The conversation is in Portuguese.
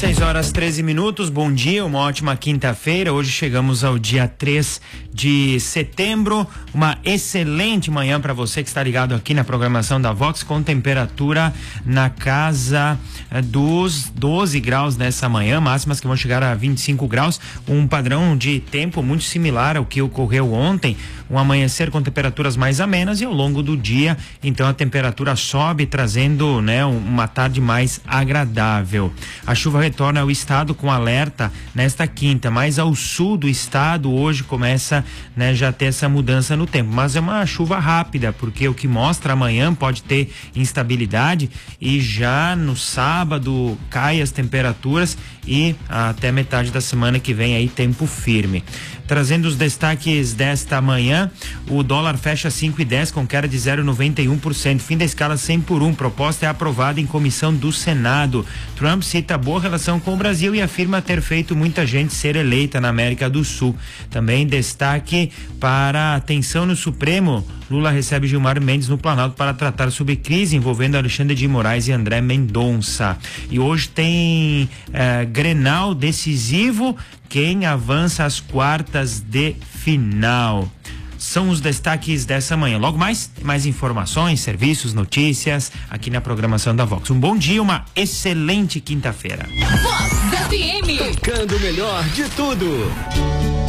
6h13. Bom dia, uma ótima quinta-feira. Hoje chegamos ao dia 3 de setembro. Uma excelente manhã para você que está ligado aqui na programação da Vox, com temperatura na casa dos 12 graus nessa manhã, máximas que vão chegar a 25 graus. Um padrão de tempo muito similar ao que ocorreu ontem. Um amanhecer com temperaturas mais amenas e ao longo do dia, então a temperatura sobe, trazendo, né, uma tarde mais agradável. A chuva retorna ao estado com alerta nesta quinta, mas ao sul do estado hoje começa, né, já ter essa mudança no tempo, mas é uma chuva rápida, porque o que mostra amanhã pode ter instabilidade e já no sábado cai as temperaturas e até metade da semana que vem aí tempo firme. Trazendo os destaques desta manhã, o dólar fecha 5,10 com queda de 0,91%. Fim da escala 100 por 1. Proposta é aprovada em comissão do Senado. Trump cita boa relação com o Brasil e afirma ter feito muita gente ser eleita na América do Sul. Também destaque para a tensão no Supremo. Lula recebe Gilmar Mendes no Planalto para tratar sobre crise envolvendo Alexandre de Moraes e André Mendonça. E hoje tem Grenal decisivo, quem avança às quartas de final. São os destaques dessa manhã. Logo mais informações, serviços, notícias aqui na programação da Vox. Um bom dia, uma excelente quinta-feira. Vox FM, tocando o melhor de tudo.